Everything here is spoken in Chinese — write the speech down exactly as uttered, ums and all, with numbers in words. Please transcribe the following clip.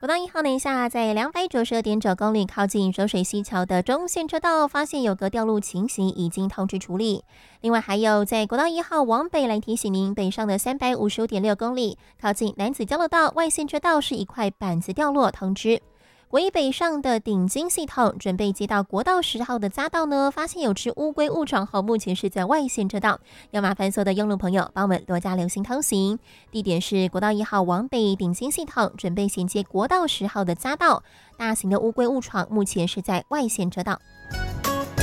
国道一号南下，在两百九十二点九公里靠近浊水溪桥的中线车道，发现有个掉路情形，已经通知处理。另外还有在国道一号往北来提醒您，北上的三百五十五点六公里，靠近南子交流道外线车道是一块板子掉落，通知。国一北上的顶金系统准备接到国道十号的匝道呢，发现有只乌龟误闯后，目前是在外线车道，要麻烦所有的用路朋友帮我们多加留心通行。地点是国道一号往北顶金系统准备衔接国道十号的匝道，大型的乌龟误闯目前是在外线车道。